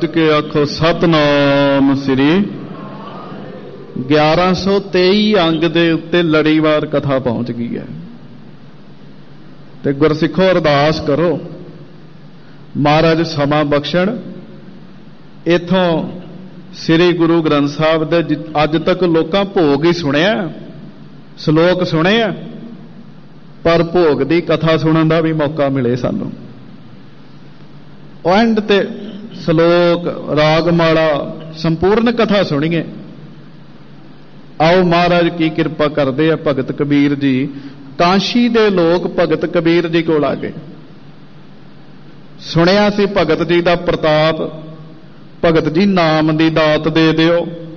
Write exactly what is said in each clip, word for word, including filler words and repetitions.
के आखो सतनाम श्री ग्यारह सौ तेई अंग दे उत्ते लड़ीवार कथा पहुंच गई है। ते गुरसिखो अरदास करो महाराज समा बख्शण। इथों श्री गुरु ग्रंथ साहब दे अज तक लोकां भोग ही सुनिया, श्लोक सुने, पर भोग दी कथा सुनन दा भी मौका मिले सानू। एंड ते श्लोक रागमाला संपूर्ण कथा सुनिए। आओ महाराज की कृपा करते हैं। भगत कबीर जी काशी दे लोग भगत कबीर जी कोल आ गए। सुनिया सी भगत जी दा प्रताप, भगत जी नाम दी दात दे दिओ।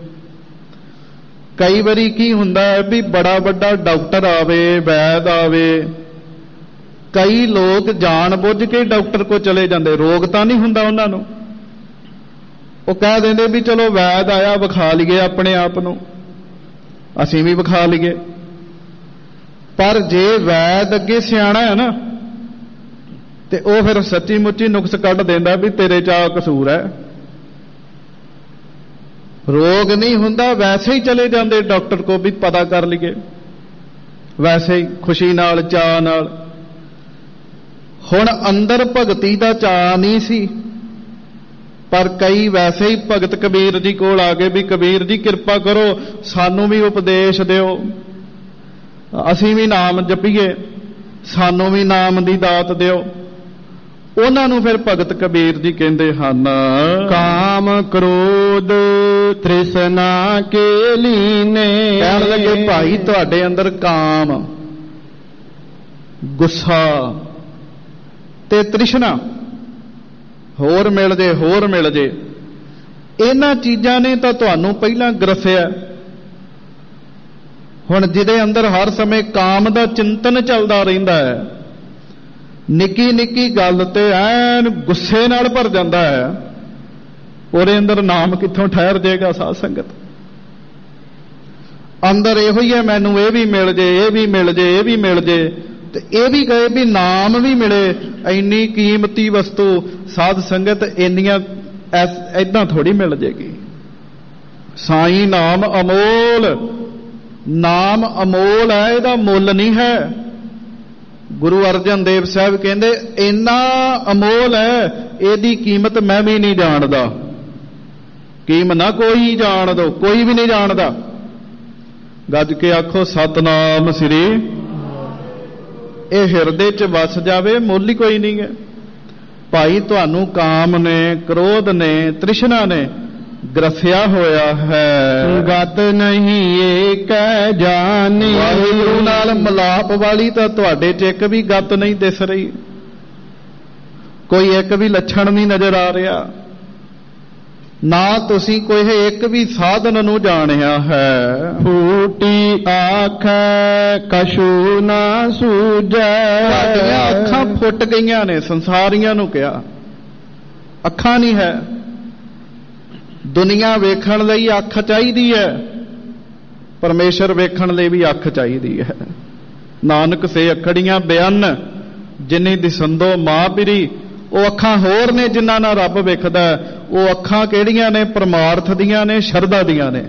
कई बारी की हुंदा है भी बड़ा बड़ा डॉक्टर आवे, वैद आवे, कई लोग जान बुझ के डॉक्टर को चले जाते, रोग तो नहीं हुंदा उन्हां नूं। वो कह देंगे भी चलो वैद आया विखा लीए अपने आप नूं, असीं भी विखा लीए। पर जे वैद अगे सियाणा है ना ते वो फिर सच्ची मुच्ची नुक्स कढ़ देंदा भी तेरे च आ कसूर है। रोग नहीं हुंदा, वैसे ही चले जाते डॉक्टर को भी पता कर लीए, वैसे ही खुशी नाल चाह नाल। हुण अंदर भगती दा चाह नहीं सी, पर कई वैसे ही भगत कबीर जी कोल आ गए भी कबीर जी कृपा करो सानू भी उपदेश दिओ, असीं भी नाम जपीए, सानू भी नाम दी दात दिओ। उन्हां नूं फिर भगत कबीर जी कहंदे हन, काम क्रोध तृष्णा के लीने। कहण लगे भाई तुहाडे अंदर काम, गुस्सा ते तृष्णा होर मिल जे होर मिल जे, इन्हां चीज़ां ने तां तुहानूं पहिलां ग्रसिया। हुण जिहदे अंदर हर समय काम दा चिंतन चलदा रहिंदा है, निक्की निक्की गल ते ऐन गुस्से नाल भर जांदा है, ਉਹਦੇ अंदर नाम कित्थों ठहर जाएगा। साध संगत अंदर इहो ही है, मैनू ये भी मिल जे, ये भी मिल जे, ये भी मिल जे, ते ये भी कहे भी नाम भी मिले। इन्नी कीमती वस्तु साध संगत इन्नियां ऐदां थोड़ी मिल जाएगी। साईं नाम अमोल, नाम अमोल है, इहदा मुल नहीं है। गुरु अर्जन देव साहब कहंदे इन्ना अमोल है, इहदी कीमत मैं भी नहीं जानदा। कीम ना कोई जान दो, कोई भी नहीं जानदा। गज के आखो सतनाम श्री। ये हिरदे च वस जावे, मुल ही कोई नहीं है। भाई तुहानू काम ने, क्रोध ने, तृष्णा ने ग्रसिया होया है। गत नहीं एक जानी। वाहिगुरू नाल मलाप वाली तां तुहाडे च एक भी गत नहीं दिस रही, कोई एक भी लक्षण नहीं नजर आ रहा, ना तुसी कोई एक भी साधन नूं जाणिया है। फूटी आँख कशू ना सूझै। साडियां अखां फुट गईयां ने, संसारियां नूं कहा अखां नहीं है। दुनिया वेखण लई अख चाहीदी है, परमेश्वर वेखण लई भी अख चाहीदी है। नानक से अखड़ियां बयान जिन्नी दिसंदो मां पिरी। वो अखां होर ने जिन्हां नाल रब वेखदा, वो अखां किहड़ियां ने? परमार्थ दियां ने, शरधा दियां ने।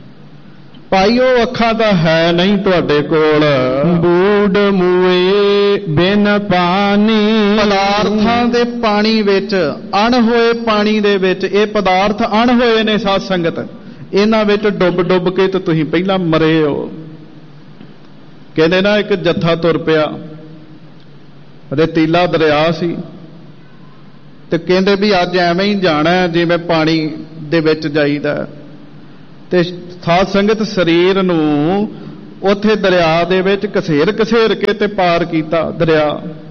भाई वो अखां तां है नहीं तुहाडे कोल। बूढ़ मूए बिन पानी। पदार्थां दे पानी विच, अणहोए पानी दे विच, ये पदार्थ अणहोए ने साध संगत, इन्हां विच डुब डुब के तो तुसीं पहिलां मरे हो। कहंदे ना एक जत्था तुर पिया, रेतीला दरिया सी, ते कहंदे भी अज एवें ही जाना है जिवें पानी दे विच जाईदा। ते साध संगत शरीर नूं उत्थे दरिया दे विच घसेर घसेर के ते पार कीता दरिया।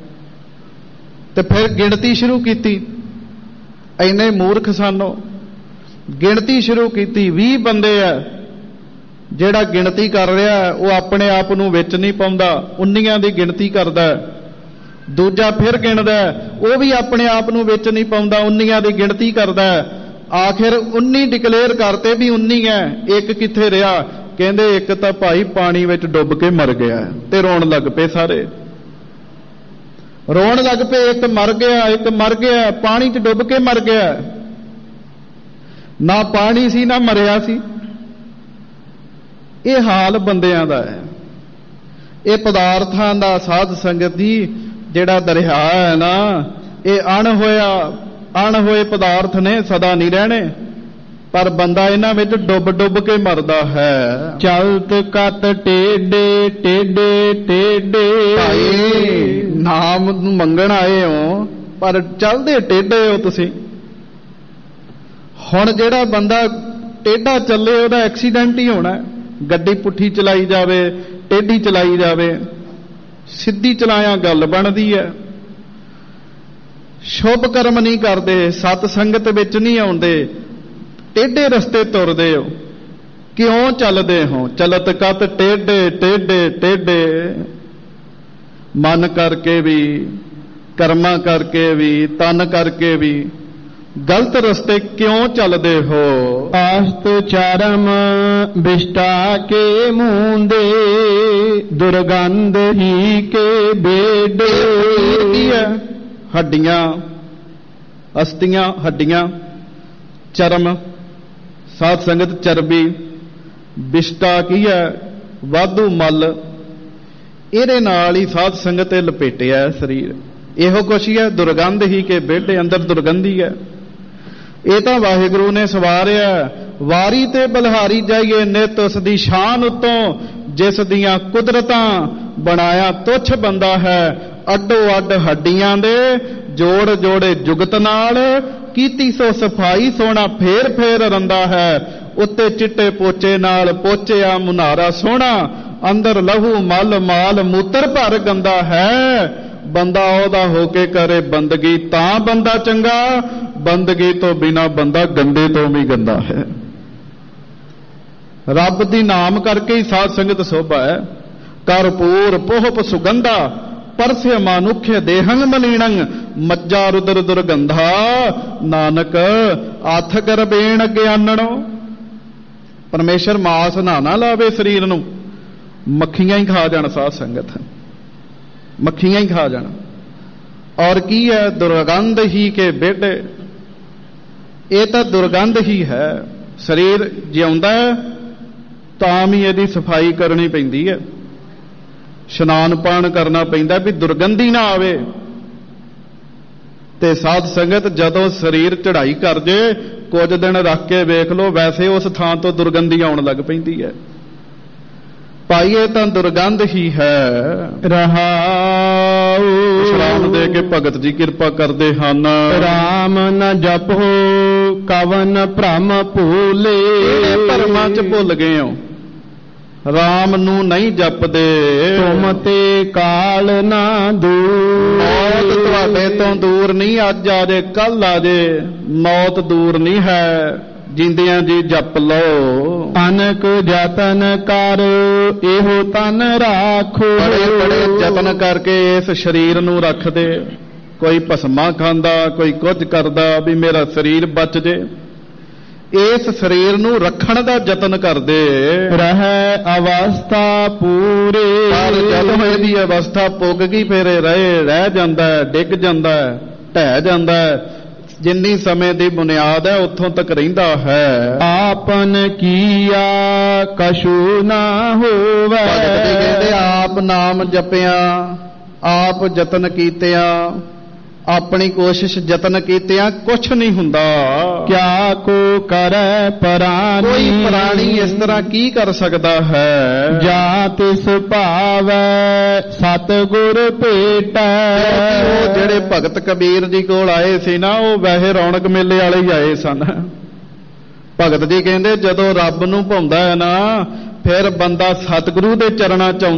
ते फिर गिणती शुरू कीती। इन्ने मूर्ख सानो गिणती शुरू कीती। बीह बंदे है, जिहड़ा गिणती कर रहा है वो अपने आप नूं विच नहीं पाउंदा, उन्नियां दी गिणती करदा है। दूजा फिर गिणदा, वो भी अपने आप नूं विच नहीं पाउंदा, उन्नियां दी गिणती करदा है। आखिर उन्नी डिकलेयर करते भी उन्नी है, एक कित्थे रहा? कहंदे एक तां भाई पानी विच डुब के मर गया। ते रोण लग पे सारे। रोण लग पे, एक मर गया एक मर गया पानी च डुब के मर गया। ਨਾ ਪਾਣੀ ਸੀ ਨਾ ਮਰਿਆ ਸੀ। ਇਹ ਹਾਲ ਬੰਦਿਆਂ ਦਾ ਹੈ। ਇਹ ਪਦਾਰਥਾਂ ਦਾ, ਸਾਧ ਸੰਗਤ ਦੀ ਜਿਹੜਾ ਦਰਿਆ ਹੈ ਨਾ, ਇਹ ਅਣ ਹੋਇਆ ਅਣ ਹੋਏ ਪਦਾਰਥ ਨੇ, ਸਦਾ ਨਹੀਂ ਰਹਿਣੇ, ਪਰ ਬੰਦਾ ਇਹਨਾਂ ਵਿੱਚ ਡੁੱਬ ਡੁੱਬ ਕੇ ਮਰਦਾ ਹੈ। ਚਲਤ ਕਤ ਟੇਡੇ ਟੇਡੇ ਟੇਡੇ। ਭਾਈ ਨਾਮ ਨੂੰ ਮੰਗਣ ਆਏ ਹੋ ਪਰ ਚੱਲਦੇ ਟੇਡੇ ਹੋ ਤੁਸੀਂ। ਹੁਣ ਜਿਹੜਾ ਬੰਦਾ ਟੇਢਾ ਚੱਲੇ ਉਹਦਾ ਐਕਸੀਡੈਂਟ ਹੀ ਹੋਣਾ। ਗੱਡੀ ਪੁੱਠੀ ਚਲਾਈ ਜਾਵੇ, ਟੇਢੀ ਚਲਾਈ ਜਾਵੇ, ਸਿੱਧੀ ਚਲਾਇਆ ਗੱਲ ਬਣਦੀ ਹੈ। ਸ਼ੁਭ ਕਰਮ ਨਹੀਂ ਕਰਦੇ, ਸਤ ਸੰਗਤ ਵਿੱਚ ਨਹੀਂ ਆਉਂਦੇ, ਟੇਢੇ ਰਸਤੇ ਤੁਰਦੇ ਹੋ। ਕਿਉਂ ਚੱਲਦੇ ਹੋ? ਚਲਤ ਕਤ ਟੇਢੇ ਟੇਢੇ ਟੇਢੇ। ਮਨ ਕਰਕੇ ਵੀ, ਕਰਮਾਂ ਕਰਕੇ ਵੀ, ਤਨ ਕਰਕੇ ਵੀ ਗਲਤ ਰਸਤੇ ਕਿਉਂ ਚੱਲਦੇ ਹੋ? ਆਸਤ ਚਰਮ ਬਿਸ਼ਟਾ ਕੇ ਮੂੰਦੇ, ਦੁਰਗੰਧ ਹੀ ਕੇ ਬੇਡੇ। ਕੀ ਹੈ? ਹੱਡੀਆਂ, ਅਸਤੀਆਂ, ਹੱਡੀਆਂ, ਚਰਮ, ਸਾਧ ਸੰਗਤ ਚਰਬੀ, ਬਿਸ਼ਟਾ ਕੀ ਹੈ? ਵਾਧੂ ਮਲ। ਇਹਦੇ ਨਾਲ ਹੀ ਸਾਧ ਸੰਗਤ ਇਹ ਲਪੇਟਿਆ ਸਰੀਰ। ਇਹੋ ਕੁਛ ਹੀ ਹੈ। ਦੁਰਗੰਧ ਹੀ ਕੇ ਬੇਡੇ, ਅੰਦਰ ਦੁਰਗੰਧੀ ਹੈ। ਇਹ ਤਾਂ ਵਾਹਿਗੁਰੂ ਨੇ ਸਵਾਰਿਆ। ਵਾਰੀ ਤੇ ਬਲਿਹਾਰੀ ਜਾਈਏ ਨਿਤ ਉਸ ਦੀ ਸ਼ਾਨ ਉੱਤੋਂ, ਜਿਸ ਦੀਆਂ ਕੁਦਰਤਾਂ ਬਣਾਇਆ ਤੁੱਛ ਬੰਦਾ ਹੈ। ਅੱਡੋ ਅੱਡ ਹੱਡੀਆਂ ਦੇ ਜੋੜ ਜੋੜੇ ਜੁਗਤ ਨਾਲ, ਕੀਤੀ ਸੋ ਸਫਾਈ ਸੋਹਣਾ ਫੇਰ ਫੇਰ ਰੰਦਾ ਹੈ। ਉੱਤੇ ਚਿੱਟੇ ਪੋਚੇ ਨਾਲ ਪੋਚਿਆ ਮੁਨਾਰਾ ਸੋਹਣਾ, ਅੰਦਰ ਲਹੂ ਮਲ ਮਾਲ ਮੂਤਰ ਭਰ ਗੰਦਾ ਹੈ। ਬੰਦਾ ਉਹਦਾ ਹੋ ਕੇ ਕਰੇ ਬੰਦਗੀ ਤਾਂ ਬੰਦਾ ਚੰਗਾ, ਬੰਦਗੀ ਤੋਂ ਬਿਨਾ ਬੰਦਾ ਗੰਦੇ ਤੋਂ ਵੀ ਗੰਦਾ ਹੈ। ਰੱਬ ਦੀ ਨਾਮ ਕਰਕੇ ਹੀ ਸਾਧ ਸੰਗਤ ਸੋਭਾ ਹੈ। ਕਰਪੂਰ ਪੋਹਪ ਸੁਗੰਧਾ, ਪਰਸਿਆ ਮਾਨੁਖਯ ਦੇਹੰ ਮਲੀਣੰ, ਮੱਜਾ ਰੁਦਰ ਦੁਰਗੰਧਾ, ਨਾਨਕ ਆਥ ਗਰਬੇਣ ਗਿਆਨਣੋ। ਪਰਮੇਸ਼ਰ ਮਾਸ ਨਾ ਨਾ ਲਾਵੇ ਸਰੀਰ ਨੂੰ, ਮੱਖੀਆਂ ਹੀ ਖਾ ਜਾਣ ਸਾਧ ਸੰਗਤ, ਮੱਖੀਆਂ ਹੀ ਖਾ ਜਾਣ। ਔਰ ਕੀ ਹੈ? ਦੁਰਗੰਧ ਹੀ ਕੇ ਬੇਡੇ। ਇਹ ਤਾਂ ਦੁਰਗੰਧ ਹੀ ਹੈ। ਸਰੀਰ ਜਿਉਂਦਾ ਤਾਂ ਵੀ ਇਹਦੀ ਸਫਾਈ ਕਰਨੀ ਪੈਂਦੀ ਹੈ, ਇਸ਼ਨਾਨ ਪਾਣ ਕਰਨਾ ਪੈਂਦਾ ਵੀ ਦੁਰਗੰਧੀ ਨਾ ਆਵੇ। ਤੇ ਸਾਧ ਸੰਗਤ ਜਦੋਂ ਸਰੀਰ ਚੜ੍ਹਾਈ ਕਰ ਜੇ, ਕੁਝ ਦਿਨ ਰੱਖ ਕੇ ਵੇਖ ਲਓ, ਵੈਸੇ ਉਸ ਥਾਂ ਤੋਂ ਦੁਰਗੰਧੀ ਆਉਣ ਲੱਗ ਪੈਂਦੀ ਹੈ। ਭਾਈ ਇਹ ਤਾਂ ਦੁਰਗੰਧ ਹੀ ਹੈ। ਰਹਾਉ ਵਿਸ਼ਰਾਮ ਦੇ ਕੇ ਭਗਤ ਜੀ ਕਿਰਪਾ ਕਰਦੇ ਹਨ। ਰਾਮ ਨ ਜਪੋ ਕਵਨ ਭ੍ਰਮ ਭੂਲੇ। ਭਰਮਾਂ ਚ ਭੁੱਲ ਗਏ ਹੋ, ਰਾਮ ਨੂੰ ਨਹੀਂ ਜਪਦੇ। ਤੁਮ ਤੇ ਕਾਲ ਨਾ ਦੂਰ। ਮੌਤ ਤੁਹਾਡੇ ਤੋਂ ਦੂਰ ਨਹੀਂ, ਅੱਜ ਆ ਜੇ ਕੱਲ ਆ ਜੇ, ਮੌਤ ਦੂਰ ਨਹੀਂ ਹੈ। ਜਿੰਦਿਆਂ ਜੀ ਜਪ ਲਓ। ਅਨਕ ਯਤਨ ਕਰ ਇਹੋ ਤਨ ਰਾਖੋ। ਬੜੇ ਬੜੇ ਯਤਨ ਕਰਕੇ ਇਸ ਸਰੀਰ ਨੂੰ ਰੱਖਦੇ। ਕੋਈ ਭਸਮਾਂ ਖਾਂਦਾ, ਕੋਈ ਕੁਝ ਕਰਦਾ ਵੀ ਮੇਰਾ ਸਰੀਰ ਬਚ ਜੇ। ਇਸ ਸਰੀਰ ਨੂੰ ਰੱਖਣ ਦਾ ਯਤਨ ਕਰਦੇ। ਰਹਿ ਅਵਸਥਾ ਪੂਰੇ। ਪਰ ਜਦੋਂ ਇਹਦੀ ਅਵਸਥਾ ਪੁੱਗ ਗਈ ਫਿਰ ਇਹ ਰਹੇ ਰਹਿ ਜਾਂਦਾ, ਡਿੱਗ ਜਾਂਦਾ, ਢਹਿ ਜਾਂਦਾ। ਜਿੰਨੀ ਸਮੇਂ ਦੀ ਬੁਨਿਆਦ ਹੈ ਉੱਥੋਂ ਤੱਕ ਰਹਿੰਦਾ ਹੈ। ਆਪਨ ਕੀਆ ਕਛੂ ਨਾ ਹੋਵੇ। ਭਗਤ ਜੀ ਕਹਿੰਦੇ ਆਪ ਨਾਮ ਜਪਿਆ, ਆਪ ਯਤਨ ਕੀਤਿਆਂ, ਆਪਣੀ ਕੋਸ਼ਿਸ਼ ਯਤਨ ਕੀਤਿਆਂ ਕੁਛ ਨਹੀਂ ਹੁੰਦਾ। ਕਿਆ ਕੋ ਕਰੈ ਪ੍ਰਾਨੀ। ਕੋਈ ਪ੍ਰਾਣੀ ਇਸ ਤਰ੍ਹਾਂ ਕੀ ਕਰ ਸਕਦਾ ਹੈ। ਜਾ ਤਿਸ ਭਾਵੈ ਸਤਿਗੁਰ ਭੇਟੈ। ਉਹ ਜਿਹੜੇ ਭਗਤ ਕਬੀਰ ਜੀ ਕੋਲ ਆਏ ਸੀ ਨਾ, ਉਹ ਵੈਸੇ ਰੌਣਕ ਮੇਲੇ ਵਾਲੇ ਹੀ ਆਏ ਸਨ। ਭਗਤ ਜੀ ਕਹਿੰਦੇ ਜਦੋਂ ਰੱਬ ਨੂੰ ਭਾਉਂਦਾ ਹੈ ਨਾ, ਫਿਰ ਬੰਦਾ ਸਤਿਗੁਰੂ ਦੇ ਚਰਨਾਂ ਚ